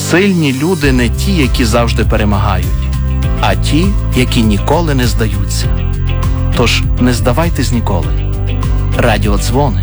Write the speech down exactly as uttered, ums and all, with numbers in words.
Сильні люди не ті, які завжди перемагають, а ті, які ніколи не здаються. Тож не здавайтесь ніколи. Радіодзвони.